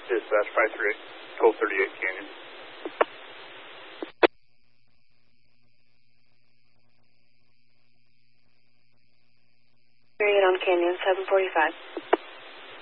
Dispatch 538, Gold 38 Canyon. Period on Canyon, 745.